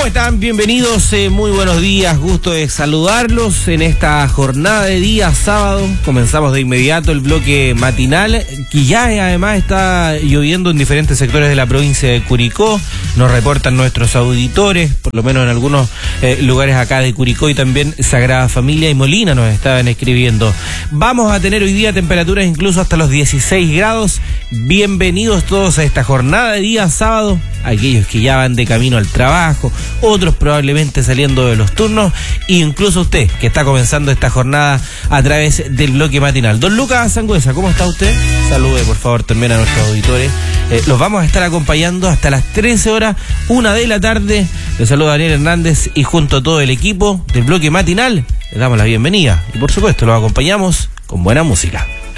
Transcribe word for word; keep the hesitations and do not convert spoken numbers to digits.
están? Bienvenidos, eh, muy buenos días, gusto de saludarlos en esta jornada de día sábado. Comenzamos de inmediato el bloque matinal, que ya eh, además está lloviendo en diferentes sectores de la provincia de Curicó. Nos reportan nuestros auditores, por lo menos en algunos eh, lugares acá de Curicó, y también Sagrada Familia y Molina nos estaban escribiendo. Vamos a tener hoy día temperaturas incluso hasta los dieciséis grados. Bienvenidos todos a esta jornada de día sábado, aquellos que ya van de camino al trabajo, otros probablemente saliendo de los turnos, e incluso usted que está comenzando esta jornada a través del bloque matinal. Don Lucas Sangüesa, ¿cómo está usted? Salude por favor también a nuestros auditores. Eh, los vamos a estar acompañando hasta las trece horas, una de la tarde. Les saluda Daniel Hernández y junto a todo el equipo del bloque matinal les damos la bienvenida y por supuesto los acompañamos con buena música.